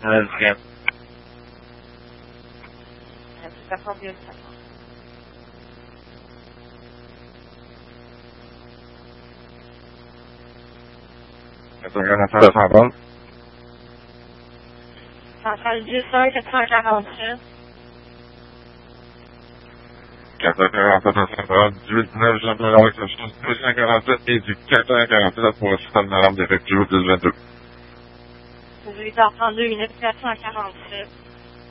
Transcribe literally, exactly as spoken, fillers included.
Un vrai. C'est quatre cent deux, quatre cents. Interrogatoire de Saint-Paul. Centrale dix un quatre cent quarante-sept. quatre cent quarante-sept à Saint-Paul. dix-huit neuf, Jean-Paul exception deux cent quarante-sept et du quatre cent quarante-sept pour le système d'alarme défectueux dix vingt-deux. dix-huit heures trente-deux minutes quatre cent quarante-sept.